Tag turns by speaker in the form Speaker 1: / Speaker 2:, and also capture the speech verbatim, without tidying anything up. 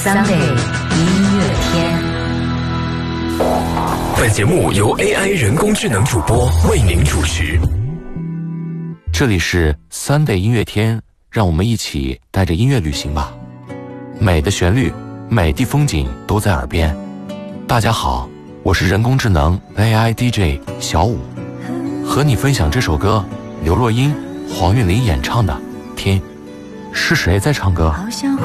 Speaker 1: Sunday 音乐天。
Speaker 2: 本节目由 A I 人工智能主播为您主持。
Speaker 3: 这里是 Sunday 音乐天，让我们一起带着音乐旅行吧。美的旋律，美的风景都在耳边。大家好，我是人工智能 A I D J 小五，和你分享这首歌，刘若英、黄韵玲演唱的《天》。是谁在唱歌？
Speaker 1: 好像